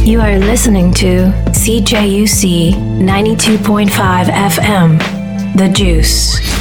You are listening to CJUC 92.5 FM, The Juice.